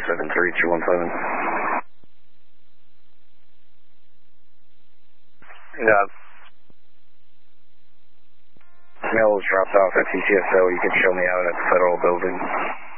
73217. Yeah. Mail was dropped off at TTSO. You can show me out at the Federal Building.